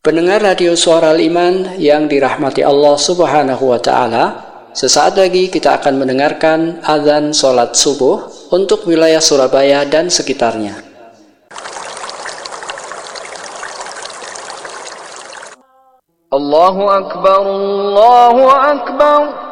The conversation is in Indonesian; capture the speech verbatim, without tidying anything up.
Pendengar radio Suara Al-Iman yang dirahmati Allah Subhanahu wa Ta'ala, sesaat lagi kita akan mendengarkan azan sholat subuh untuk wilayah Surabaya dan sekitarnya. Allahu Akbar, Allahu Akbar.